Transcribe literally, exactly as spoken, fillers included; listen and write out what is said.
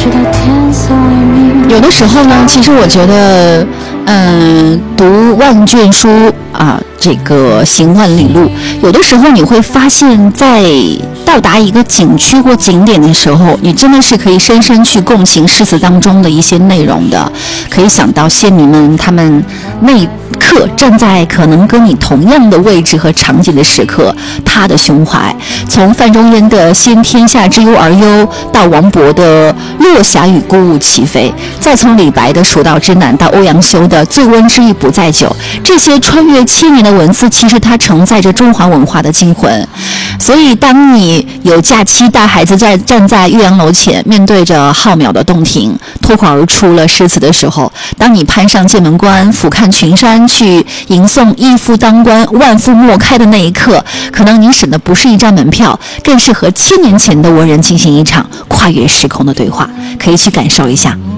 有的时候呢，其实我觉得，嗯、呃，读万卷书啊，这个行万里路，有的时候你会发现，在到达一个景区或景点的时候，你真的是可以深深去共情诗词当中的一些内容的，可以想到先民们他们那一刻站在可能跟你同样的位置和场景的时刻，他的胸怀，从范仲淹的先天下之忧而忧，到王勃的落霞与孤鹜齐飞，再从李白的蜀道之难到欧阳修的醉翁之意不在酒，这些穿越千年的文字，其实它承载着中华文化的精魂。所以当你有假期带孩子在站在岳阳楼前，面对着浩渺的洞庭，脱口而出了诗词的时候，当你攀上剑门关，俯瞰群山，去吟诵一夫当关，万夫莫开的那一刻，可能你省的不是一张门票，更是和千年前的文人进行一场跨越时空的对话，可以去感受一下。